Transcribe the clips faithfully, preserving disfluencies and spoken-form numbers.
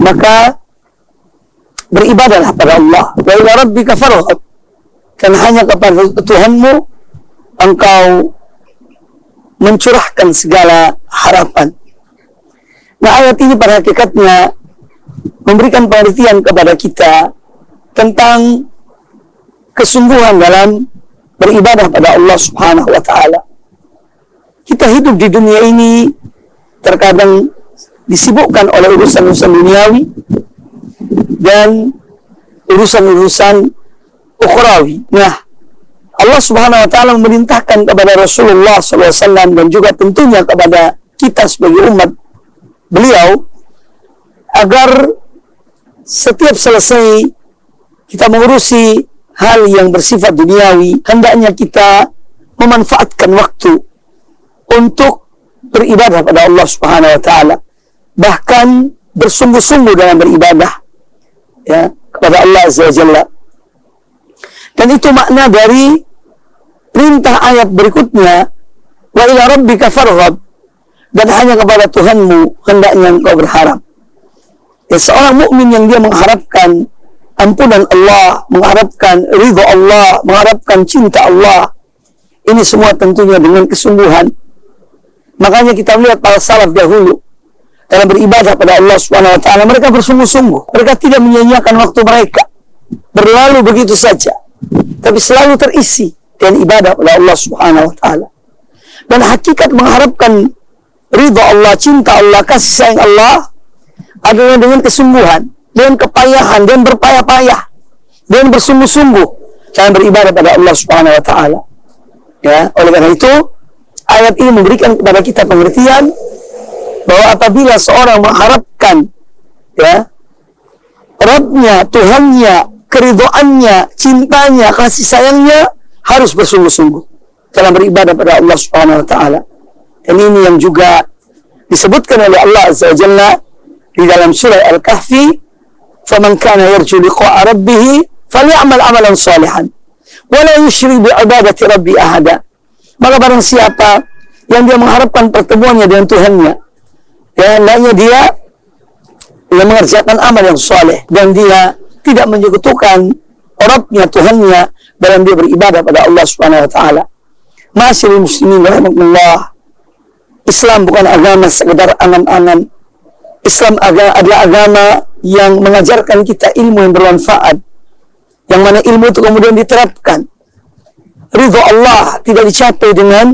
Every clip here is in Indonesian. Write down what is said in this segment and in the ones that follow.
maka beribadahlah pada Allah. Wa ila rabbika farghab, dan hanya kepada Tuhanmu engkau mencurahkan segala harapan. Nah, ayat ini pada hakikatnya memberikan pengertian kepada kita tentang kesungguhan dalam beribadah pada Allah Subhanahu wa Ta'ala. Kita hidup di dunia ini terkadang disibukkan oleh urusan-urusan duniawi dan urusan-urusan ukhrawi. Nah, Allah Subhanahu wa Ta'ala memerintahkan kepada Rasulullah shallallahu alaihi wasallam dan juga tentunya kepada kita sebagai umat beliau agar setiap selesai kita mengurusi hal yang bersifat duniawi, hendaknya kita memanfaatkan waktu untuk beribadah pada Allah Subhanahu wa Ta'ala, bahkan bersungguh-sungguh dalam beribadah ya kepada Allah Azza wa Jalla. Dan itu makna dari perintah ayat berikutnya, wa ila rabbika farghab, dan hanya kepada Tuhanmu hendaknya engkau berharap. Ya, seorang mukmin yang dia mengharapkan ampunan Allah, mengharapkan ridha Allah, mengharapkan cinta Allah, ini semua tentunya dengan kesungguhan. Makanya kita melihat para salaf dahulu dalam beribadah pada Allah Subhanahu wa Ta'ala, mereka bersungguh-sungguh. Mereka tidak menyia-nyiakan waktu mereka berlalu begitu saja, tapi selalu terisi dengan ibadah pada Allah Subhanahu wa Ta'ala. Dan hakikat mengharapkan ridha Allah, cinta Allah, kasih sayang Allah adalah dengan kesungguhan, dengan kepayahan, dan berpayah-payah, dan bersungguh-sungguh dalam beribadah pada Allah Subhanahu wa Ta'ala. Ya, oleh karena itu ayat ini memberikan kepada kita pengertian bahwa apabila seorang mengharapkan ya Rabbnya, Tuhannya, keridhoannya, cintanya, kasih sayangnya, harus bersungguh-sungguh dalam beribadah pada Allah Subhanahu wa Ta'ala. Dan ini yang juga disebutkan oleh Allah Azza wa Jalla di dalam surah Al-Kahfi, "Faman kana yarju liqa'a rabbih falyamal 'amalan shalihan wa la yusyrik bi 'ibadati rabbi ahada." Maka barang siapa yang dia mengharapkan pertemuannya dengan Tuhannya, ya hendaknya dia dia mengerjakan amal yang saleh dan dia tidak menyekutukan Rabbnya, Tuhannya, dalam dia beribadah pada Allah Subhanahu wa Ta'ala. Ma'asyiral muslimin rahimakumullah, Islam bukan agama sekedar angan-angan. Islam adalah agama yang mengajarkan kita ilmu yang bermanfaat, yang mana ilmu itu kemudian diterapkan. Ridha Allah tidak dicapai dengan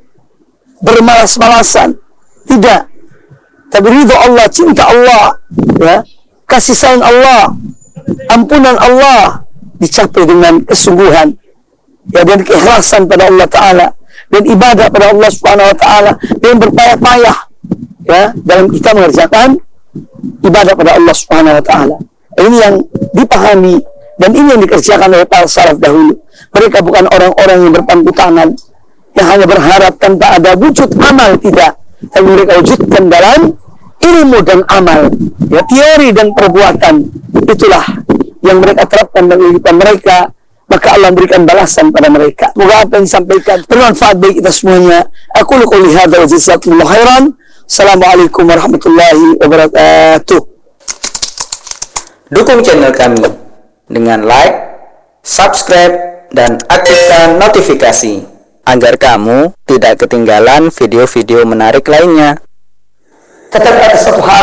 bermalas-malasan, tidak. Tapi ridha Allah, cinta Allah, ya, kasih sayang Allah, ampunan Allah dicapai dengan kesungguhan, ya, dan keikhlasan pada Allah Ta'ala, dan ibadah pada Allah Subhanahu wa Ta'ala, dan berpayah-payah ya dalam kita mengerjakan ibadah pada Allah Subhanahu wa Ta'ala. Ini yang dipahami dan ini yang dikerjakan oleh para salaf dahulu. Mereka bukan orang-orang yang berpangku tangan, yang hanya berharap tanpa ada wujud amal, tidak. Tapi mereka wujudkan dalam ilmu dan amal, ya, teori dan perbuatan. Itulah yang mereka terapkan dalam kehidupan mereka, maka Allah memberikan balasan pada mereka. Semoga apa yang disampaikan bermanfaat bagi kita semuanya. Aku qouli hadza wa jazakumullahu khairan. Assalamualaikum warahmatullahi wabarakatuh. Dukung channel kami dengan like, subscribe, dan aktifkan notifikasi agar kamu tidak ketinggalan video-video menarik lainnya. Tetapi ada satu hal,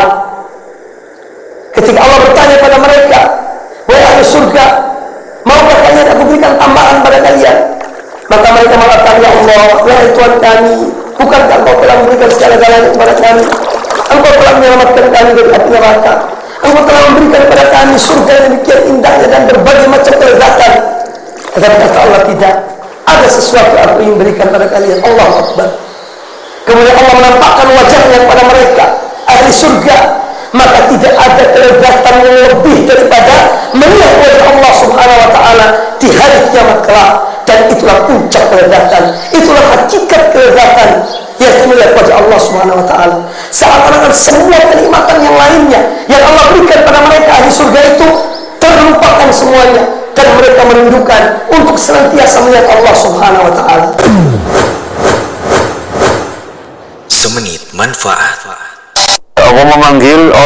ketika Allah bertanya pada mereka, wahai ahli surga, maukah kalian aku berikan tambahan pada kalian? Maka mereka mengatakan, ya Allah, wahai Tuhan kami, bukankah Engkau telah memberikan segala-galanya kepada kami? Engkau telah menyelamatkan kami dari api neraka. Engkau telah memberikan kepada kami surga yang demikian indahnya dan berbagai macam kelezatan. Tetapi kata Allah, tidak. Ada sesuatu aku ingin berikan pada kalian. Allahu Akbar. Kemudian Allah menampakkan wajahnya kepada mereka, ahli surga. Maka tidak ada kelezatan yang lebih daripada melihat wajah Allah Subhanahu wa Ta'ala di hari kiamat kelak. Dan itulah puncak kelezatan, itulah hakikat kelezatan, yaitu melihat wajah Allah Subhanahu wa Ta'ala. Seakan-akan semua kenikmatan yang lainnya yang Allah berikan pada mereka ahli surga itu terlupakan semuanya, dan mereka merindukan untuk senantiasa melihat Allah Subhanahu wa Ta'ala. Semenit manfaat. Aku memanggil